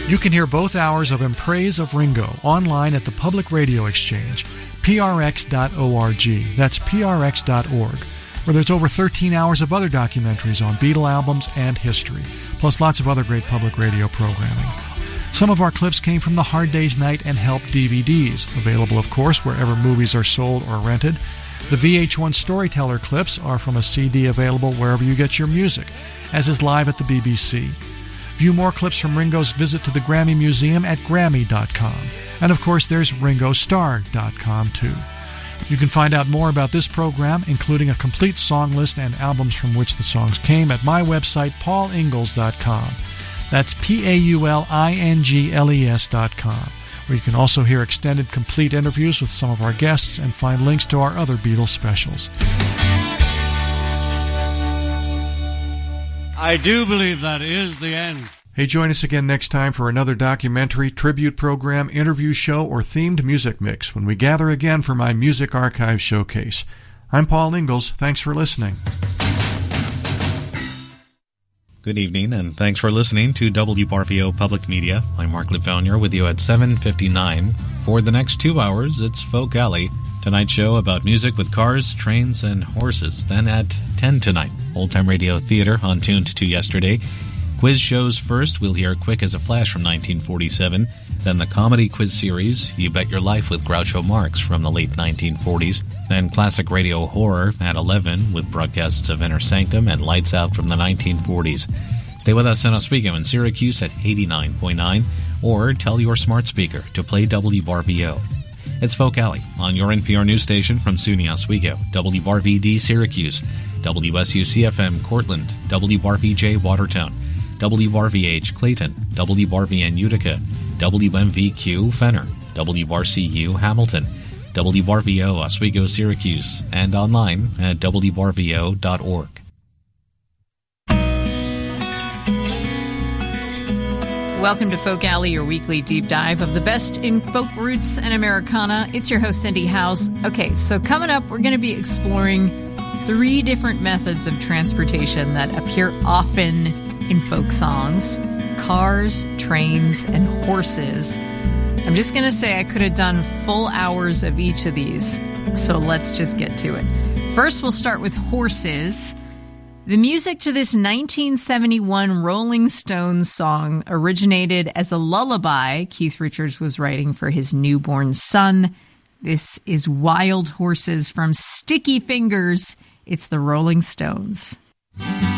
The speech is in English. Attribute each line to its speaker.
Speaker 1: You can hear both hours of In Praise of Ringo online at the Public Radio Exchange, prx.org. That's prx.org, where there's over 13 hours of other documentaries on Beatle albums and history, plus lots of other great public radio programming. Some of our clips came from the Hard Day's Night and Help DVDs, available, of course, wherever movies are sold or rented. The VH1 Storyteller clips are from a CD available wherever you get your music, as is Live at the BBC. View more clips from Ringo's visit to the Grammy Museum at Grammy.com. And of course, there's RingoStar.com too. You can find out more about this program, including a complete song list and albums from which the songs came, at my website, paulingalls.com. That's PAULINGLES.com, where you can also hear extended, complete interviews with some of our guests and find links to our other Beatles specials.
Speaker 2: I do believe that is the end.
Speaker 1: Hey, join us again next time for another documentary, tribute program, interview show, or themed music mix when we gather again for my Music Archive Showcase. I'm Paul Ingalls. Thanks for listening.
Speaker 3: Good evening, and thanks for listening to WRVO Public Media. I'm Mark Lefauner with you at 7:59. For the next 2 hours, it's Folk Alley. Tonight's show about music with cars, trains, and horses. Then at 10 tonight, Old Time Radio Theater on Tuned to Yesterday. Quiz shows first. We'll hear Quick as a Flash from 1947. Then the comedy quiz series, You Bet Your Life with Groucho Marx from the late 1940s. Then classic radio horror at 11 with broadcasts of Inner Sanctum and Lights Out from the 1940s. Stay with us in Oswego and Syracuse at 89.9, or tell your smart speaker to play WRVO. It's Folk Alley on your NPR news station from SUNY Oswego, WRVD Syracuse, WSUCFM Cortland, WRVJ Watertown, WRVH Clayton, WRVN Utica, WMVQ Fenner, WRCU Hamilton, WRVO Oswego Syracuse, and online at WRVO.org.
Speaker 4: Welcome to Folk Alley, your weekly deep dive of the best in folk roots and Americana. It's your host, Cindy House. Okay, so coming up, we're going to be exploring 3 different methods of transportation that appear often in folk songs: cars, trains, and horses. I'm just going to say I could have done full hours of each of these, so let's just get to it. First, we'll start with horses. The music to this 1971 Rolling Stones song originated as a lullaby Keith Richards was writing for his newborn son. This is Wild Horses from Sticky Fingers. It's the Rolling Stones.